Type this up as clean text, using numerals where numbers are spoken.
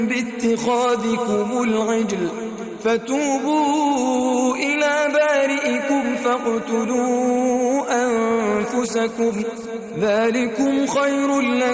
باتخاذكم العجل فتوبوا إلى بارئكم فاقتلوا أنفسكم ذلكم خير لكم